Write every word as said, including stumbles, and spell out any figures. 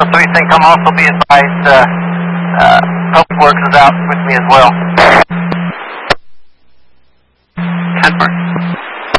So you think, come also be advised, uh, uh, Public Works is out with me as well.